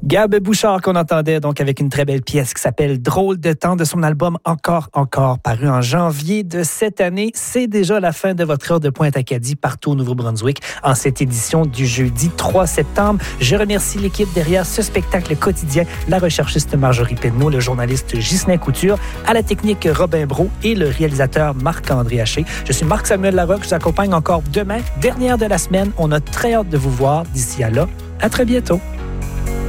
Gab Bouchard qu'on entendait donc avec une très belle pièce qui s'appelle Drôle de temps de son album Encore, paru en janvier de cette année. C'est déjà la fin de votre heure de Pointe Acadie partout au Nouveau-Brunswick en cette édition du jeudi 3 septembre. Je remercie l'équipe derrière ce spectacle quotidien, la recherchiste Marjorie Penneau, le journaliste Ghislain Couture, à la technique Robin Brault et le réalisateur Marc-André Haché. Je suis Marc-Samuel Larocque, je vous accompagne encore demain, dernière de la semaine. On a très hâte de vous voir. D'ici à là, à très bientôt.